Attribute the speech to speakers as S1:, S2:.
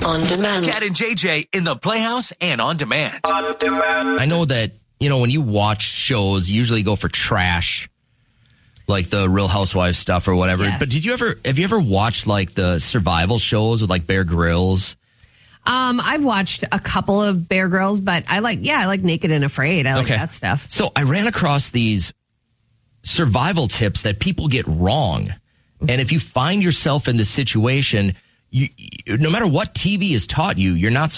S1: On demand.
S2: Cat and JJ in the Playhouse and on demand.
S3: I know that, when you watch shows, you usually go for trash, like the Real Housewives stuff or whatever.
S4: Yes.
S3: But have you ever watched like the survival shows with like Bear Grylls?
S4: I've watched a couple of Bear Grylls, but I like Naked and Afraid. I like that stuff.
S3: So I ran across these survival tips that people get wrong. And if you find yourself in this situation, no matter what TV has taught you, you're not supposed